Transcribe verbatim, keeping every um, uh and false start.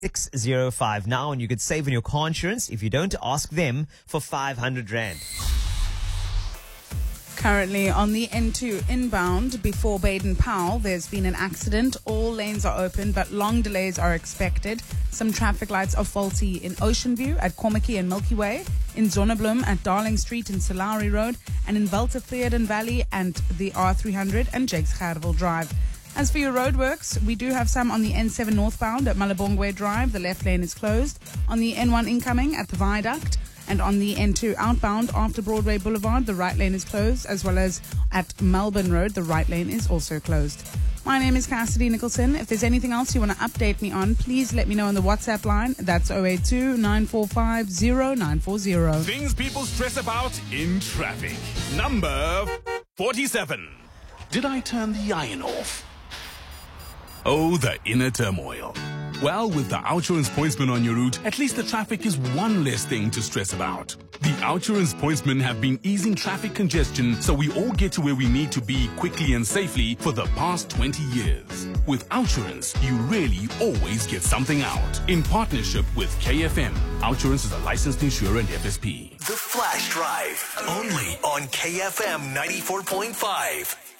six zero five now, and you could save on your car insurance if you don't ask them for five hundred rand. Currently on the N two inbound before Baden-Powell, there's been an accident. All lanes are open, but long delays are expected. Some traffic lights are faulty in Ocean View, at Kommetjie and Milky Way, in Zonneblom, at Darling Street and Salari Road, and in Weltevreden Valley and the R three hundred and Jakes Gerwel Drive. As for your roadworks, we do have some on the N seven northbound at Malabongwe Drive. The left lane is closed. On the N one incoming at the Viaduct. And on the N two outbound after Broadway Boulevard, the right lane is closed, as well as at Melbourne Road, the right lane is also closed. My name is Cassidy Nicholson. If there's anything else you want to update me on, please let me know on the WhatsApp line. That's zero eight two, nine four five, zero nine four zero. Things people stress about in traffic. Number forty-seven. Did I turn the iron off? Oh, the inner turmoil. Well, with the Outsurance Pointsman on your route, at least the traffic is one less thing to stress about. The Outsurance Pointsmen have been easing traffic congestion so we all get to where we need to be quickly and safely for the past twenty years. With Outsurance, you really always get something out. In partnership with K F M, Outsurance is a licensed insurer and F S P. The Flash Drive, only on K F M ninety-four point five.